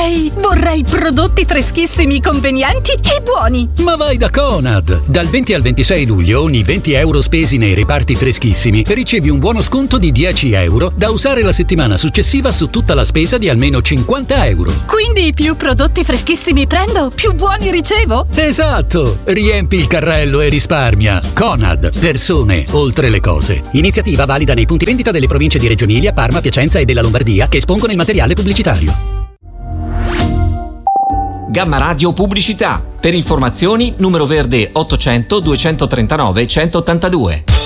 Vorrei prodotti freschissimi, convenienti e buoni. Ma vai da Conad! Dal 20 al 26 luglio ogni 20 euro spesi nei reparti freschissimi ricevi un buono sconto di 10 euro da usare la settimana successiva su tutta la spesa di almeno 50 euro. Quindi più prodotti freschissimi prendo, più buoni ricevo? Esatto! Riempi il carrello e risparmia. Conad, persone oltre le cose. Iniziativa valida nei punti vendita delle province di Reggio Emilia, Parma, Piacenza e della Lombardia che espongono il materiale pubblicitario. Gamma Radio Pubblicità. Per informazioni numero verde 800 239 182.